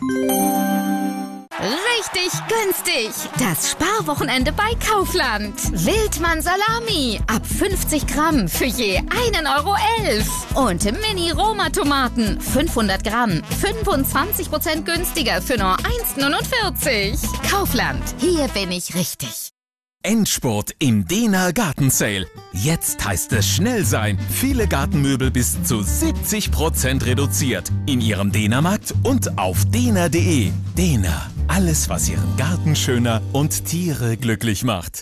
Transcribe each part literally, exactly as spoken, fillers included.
Richtig günstig! Das Sparwochenende bei Kaufland. Wildmann Salami ab fünfzig Gramm für je einen Euro elf. Und Mini-Roma-Tomaten fünfhundert Gramm, fünfundzwanzig Prozent günstiger für nur eins neunundvierzig. Kaufland, hier bin ich richtig. Endspurt im Dehner Gartensale. Jetzt heißt es schnell sein. Viele Gartenmöbel bis zu siebzig Prozent reduziert. In Ihrem Dehnermarkt und auf dehner punkt de. Dehner. Alles, was Ihren Garten schöner und Tiere glücklich macht.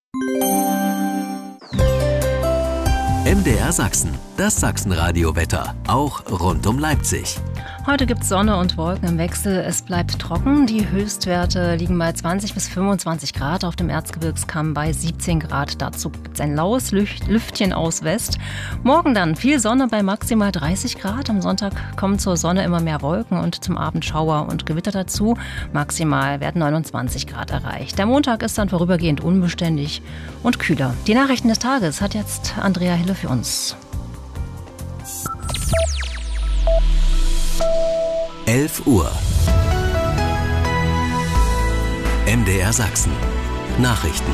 M D R Sachsen. Das Sachsenradio-Wetter. Auch rund um Leipzig. Heute gibt es Sonne und Wolken im Wechsel. Es bleibt trocken. Die Höchstwerte liegen bei zwanzig bis fünfundzwanzig Grad, auf dem Erzgebirgskamm bei siebzehn Grad. Dazu gibt es ein laues Lüftchen aus West. Morgen dann viel Sonne bei maximal dreißig Grad. Am Sonntag kommen zur Sonne immer mehr Wolken und zum Abend Schauer und Gewitter dazu. Maximal werden neunundzwanzig Grad erreicht. Der Montag ist dann vorübergehend unbeständig und kühler. Die Nachrichten des Tages hat jetzt Andrea Hille für uns. elf Uhr. M D R Sachsen. Nachrichten.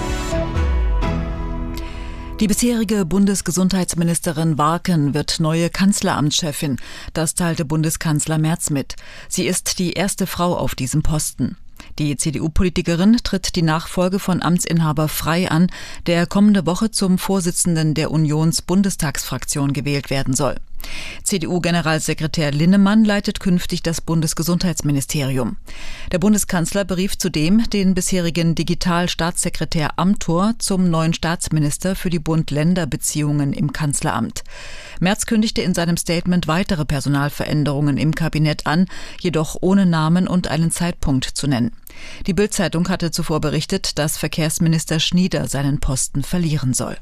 Die bisherige Bundesgesundheitsministerin Warken wird neue Kanzleramtschefin. Das teilte Bundeskanzler Merz mit. Sie ist die erste Frau auf diesem Posten. Die C D U-Politikerin tritt die Nachfolge von Amtsinhaber Frey an, der kommende Woche zum Vorsitzenden der Unions-Bundestagsfraktion gewählt werden soll. C D U-Generalsekretär Linnemann leitet künftig das Bundesgesundheitsministerium. Der Bundeskanzler berief zudem den bisherigen Digital-Staatssekretär Amthor zum neuen Staatsminister für die Bund-Länder-Beziehungen im Kanzleramt. Merz kündigte in seinem Statement weitere Personalveränderungen im Kabinett an, jedoch ohne Namen und einen Zeitpunkt zu nennen. Die Bild-Zeitung hatte zuvor berichtet, dass Verkehrsminister Schnieder seinen Posten verlieren soll.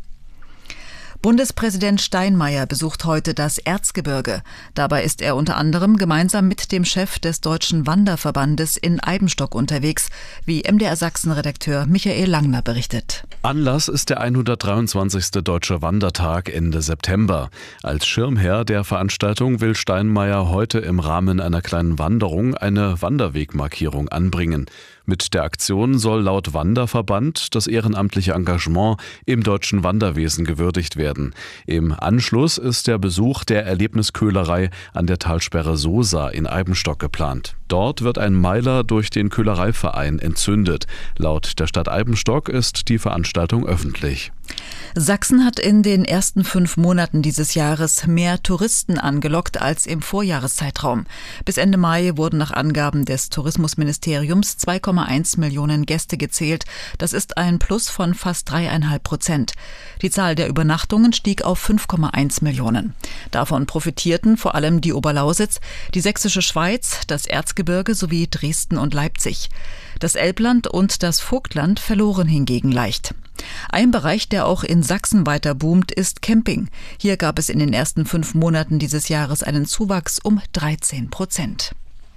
Bundespräsident Steinmeier besucht heute das Erzgebirge. Dabei ist er unter anderem gemeinsam mit dem Chef des Deutschen Wanderverbandes in Eibenstock unterwegs, wie M D R Sachsen-Redakteur Michael Langner berichtet. Anlass ist der hundertdreiundzwanzigste Deutsche Wandertag Ende September. Als Schirmherr der Veranstaltung will Steinmeier heute im Rahmen einer kleinen Wanderung eine Wanderwegmarkierung anbringen. Mit der Aktion soll laut Wanderverband das ehrenamtliche Engagement im deutschen Wanderwesen gewürdigt werden. Im Anschluss ist der Besuch der Erlebnisköhlerei an der Talsperre Sosa in Eibenstock geplant. Dort wird ein Meiler durch den Köhlereiverein entzündet. Laut der Stadt Eibenstock ist die Veranstaltung öffentlich. Sachsen hat in den ersten fünf Monaten dieses Jahres mehr Touristen angelockt als im Vorjahreszeitraum. Bis Ende Mai wurden nach Angaben des Tourismusministeriums zwei Komma eins Millionen Gäste gezählt. Das ist ein Plus von fast dreieinhalb Prozent. Die Zahl der Übernachtungen stieg auf fünf Komma eins Millionen. Davon profitierten vor allem die Oberlausitz, die Sächsische Schweiz, das Erzgebirge sowie Dresden und Leipzig. Das Elbland und das Vogtland verloren hingegen leicht. Ein Bereich, der auch in Sachsen weiter boomt, ist Camping. Hier gab es in den ersten fünf Monaten dieses Jahres einen Zuwachs um dreizehn Prozent.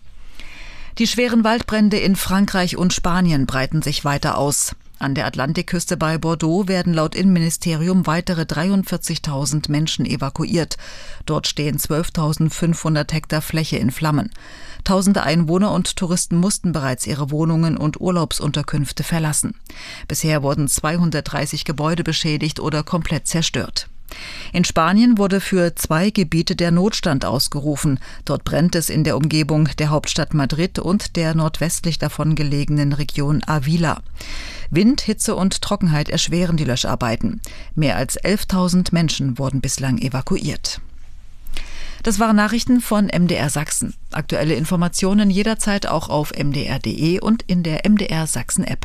Die schweren Waldbrände in Frankreich und Spanien breiten sich weiter aus. An der Atlantikküste bei Bordeaux werden laut Innenministerium weitere dreiundvierzigtausend Menschen evakuiert. Dort stehen zwölftausendfünfhundert Hektar Fläche in Flammen. Tausende Einwohner und Touristen mussten bereits ihre Wohnungen und Urlaubsunterkünfte verlassen. Bisher wurden zweihundertdreißig Gebäude beschädigt oder komplett zerstört. In Spanien wurde für zwei Gebiete der Notstand ausgerufen. Dort brennt es in der Umgebung der Hauptstadt Madrid und der nordwestlich davon gelegenen Region Avila. Wind, Hitze und Trockenheit erschweren die Löscharbeiten. Mehr als elftausend Menschen wurden bislang evakuiert. Das waren Nachrichten von M D R Sachsen. Aktuelle Informationen jederzeit auch auf m d r punkt de und in der M D R Sachsen App.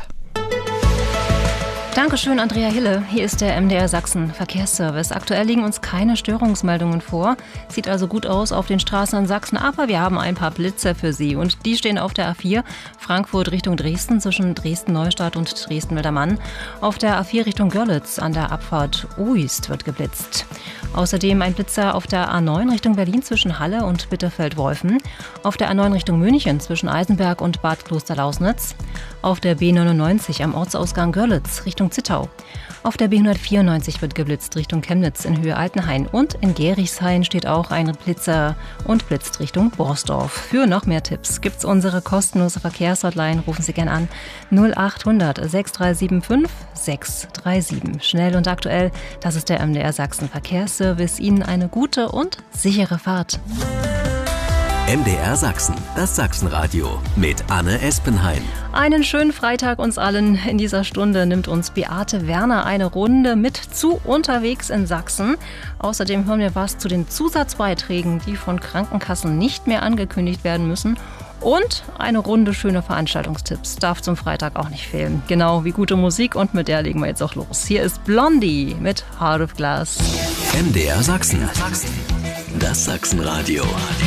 Dankeschön, Andrea Hille. Hier ist der M D R Sachsen Verkehrsservice. Aktuell liegen uns keine Störungsmeldungen vor. Sieht also gut aus auf den Straßen in Sachsen, aber wir haben ein paar Blitzer für Sie. Und die stehen auf der A vier Frankfurt Richtung Dresden zwischen Dresden-Neustadt und Dresden-Wildermann. Auf der A vier Richtung Görlitz an der Abfahrt Uist wird geblitzt. Außerdem ein Blitzer auf der A neun Richtung Berlin zwischen Halle und Bitterfeld-Wolfen. Auf der A neun Richtung München zwischen Eisenberg und Bad Klosterlausnitz. Auf der B neunundneunzig am Ortsausgang Görlitz Richtung Richtung Zittau. Auf der B hundertvierundneunzig wird geblitzt Richtung Chemnitz in Höhe Altenhain und in Gerichshain steht auch ein Blitzer und blitzt Richtung Borsdorf. Für noch mehr Tipps gibt's unsere kostenlose Verkehrshotline. Rufen Sie gern an null acht hundert sechs drei sieben fünf sechs drei sieben. Schnell und aktuell, das ist der M D R Sachsen Verkehrsservice. Ihnen eine gute und sichere Fahrt. M D R Sachsen, das Sachsenradio mit Anne Espenheim. Einen schönen Freitag uns allen. In dieser Stunde nimmt uns Beate Werner eine Runde mit zu unterwegs in Sachsen. Außerdem hören wir was zu den Zusatzbeiträgen, die von Krankenkassen nicht mehr angekündigt werden müssen. Und eine Runde schöne Veranstaltungstipps darf zum Freitag auch nicht fehlen. Genau wie gute Musik, und mit der legen wir jetzt auch los. Hier ist Blondie mit Heart of Glass. M D R Sachsen, das Sachsenradio.